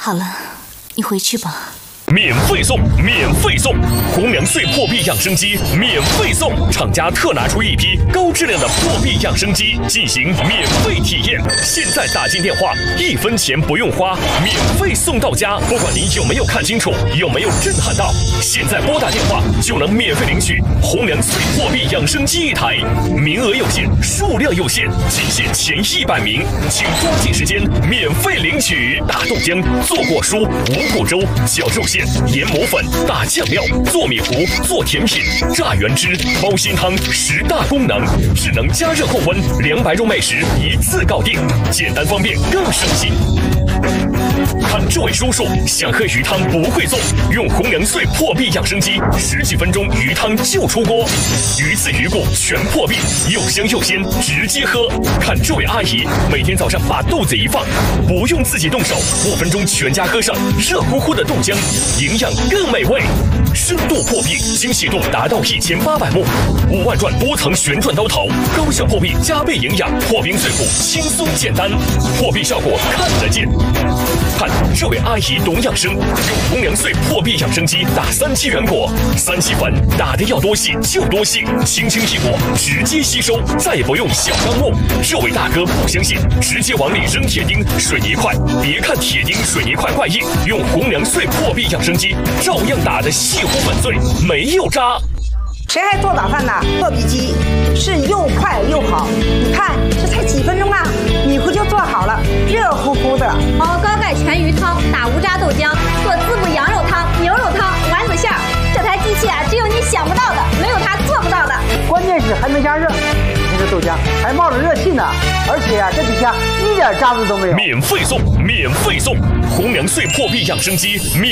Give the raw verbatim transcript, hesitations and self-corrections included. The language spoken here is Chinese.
好了，你回去吧。 免费送，免费送！红娘穗破壁养生机免费送！厂家特拿出一批高质量的破壁养生机进行免费体验，现在打进电话，一分钱不用花，免费送到家。不管您有没有看清楚，有没有震撼到，现在拨打电话就能免费领取红娘穗破壁养生机一台，名额有限，数量有限，仅限前一百名，请抓紧时间免费领取。打豆浆、做果蔬、五谷粥、绞肉馅。 研磨粉、打酱料、做米糊、做甜品、榨原汁、煲心汤，十大功能，只能加热控温，两百种美食一次搞定，简单方便更省心。看这位叔叔想喝鱼汤不会做，用红娘穗破壁养生机，十几分钟鱼汤就出锅，鱼刺鱼骨全破壁，又香又鲜，直接喝。看这位阿姨每天早上把豆子一放，不用自己动手，五分钟全家喝上热乎乎的豆浆。 营养更美味，深度破壁，精细度达到一千八百目，五万转多层旋转刀头，高效破壁，加倍营养，破冰碎骨，轻松简单，破壁效果看得见。看这位阿姨懂养生，用红娘穗破壁养生机打三七原果，三七粉打的要多细就多细，轻轻一裹直接吸收，再也不用小钢木。这位大哥不相信，直接往里扔铁钉、水泥块，别看铁钉、水泥块怪硬，用红娘穗破壁养生机。 照样打得细乎粉碎，没有渣。 谁还做早饭呢？破壁机是又快又好，你看这才几分钟啊，米糊就做好了，热乎乎的。 熬高钙全鱼汤，打无渣豆浆，做滋补羊肉汤、牛肉汤、丸子馅儿。这台机器啊，只有你想不到的，没有它做不到的。 关键是还能加热，你看这豆浆还冒着热气呢，而且啊，这底下一点渣子都没有。 免费送，免费送，红娘穗破壁养生机免。